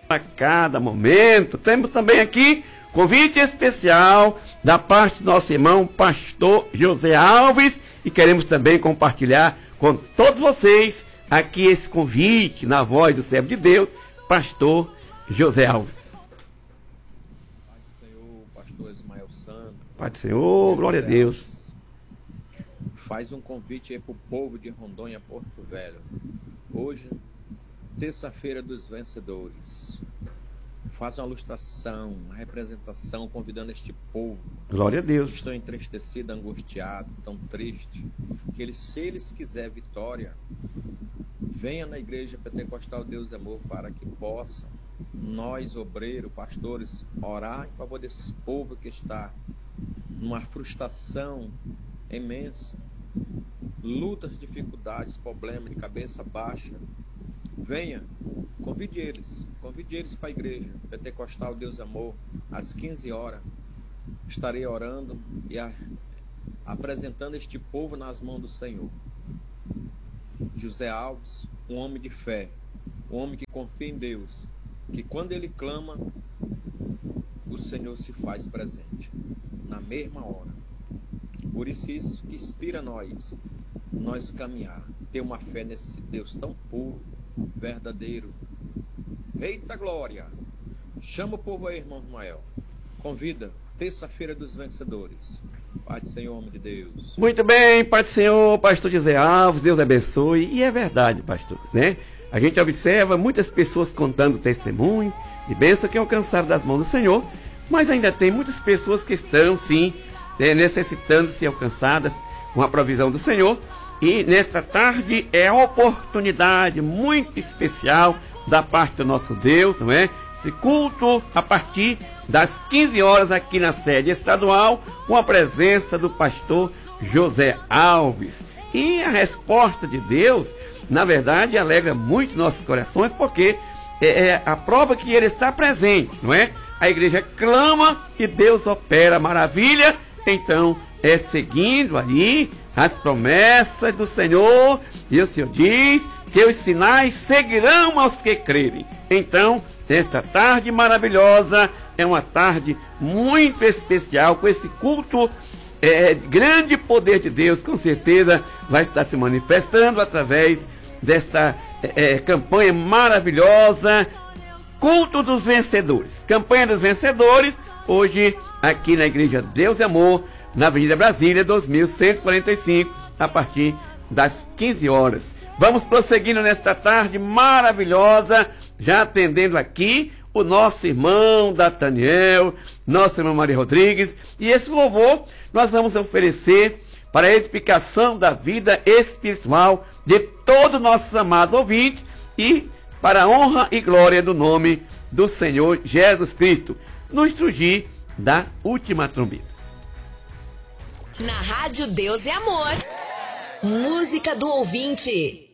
a cada momento. Temos também aqui convite especial da parte do nosso irmão pastor José Alves e queremos também compartilhar com todos vocês aqui esse convite na voz do servo de Deus, pastor José Alves. Pai do Senhor, pastor Ismael Santos. Pai do Senhor, glória a Deus. Faz um convite aí para o povo de Rondônia, Porto Velho. Hoje, terça-feira dos vencedores. Faz uma ilustração, uma representação, convidando este povo. Glória a Deus. Estão entristecidos, angustiados, tão tristes, que eles, se eles quiserem vitória, venha na igreja Pentecostal Deus é Amor para que possam, nós, obreiros, pastores, orar em favor desse povo que está numa frustração imensa, lutas, dificuldades, problemas de cabeça baixa. Venha, convide eles para a igreja Pentecostal Deus Amor, às 15 horas. Estarei orando e apresentando este povo nas mãos do Senhor. José Alves, um homem de fé, um homem que confia em Deus, que quando ele clama, o Senhor se faz presente, na mesma hora. Por isso que inspira nós caminhar, ter uma fé nesse Deus tão puro, verdadeiro. Eita glória! Chama o povo aí, irmão Ismael. Convida, terça-feira dos vencedores. Pai do Senhor, homem de Deus. Muito bem, Pai do Senhor, pastor José Alves, Deus abençoe. E é verdade, pastor, né? A gente observa muitas pessoas contando testemunho de bênção que alcançaram das mãos do Senhor, mas ainda tem muitas pessoas que estão, sim, necessitando de ser alcançadas com a provisão do Senhor. E nesta tarde é a oportunidade muito especial da parte do nosso Deus, não é? Esse culto a partir das 15 horas aqui na sede estadual, com a presença do pastor José Alves. E a resposta de Deus, na verdade, alegra muito nossos corações, porque é a prova que ele está presente, não é? A igreja clama e Deus opera maravilha. Então, é seguindo aí as promessas do Senhor, e o Senhor diz que os sinais seguirão aos que crerem. Então, esta tarde maravilhosa é uma tarde muito especial, com esse culto, grande poder de Deus, com certeza vai estar se manifestando através desta campanha maravilhosa, culto dos vencedores, campanha dos vencedores, hoje aqui na igreja Deus é Amor, na Avenida Brasília, 2145, a partir das 15 horas. Vamos prosseguindo nesta tarde maravilhosa, já atendendo aqui o nosso irmão Nathaniel, nossa irmã Maria Rodrigues, e esse louvor nós vamos oferecer para a edificação da vida espiritual de todos os nossos amados ouvintes e para a honra e glória do nome do Senhor Jesus Cristo, no instrugir da última trombeta. Na Rádio Deus é Amor. Música do ouvinte.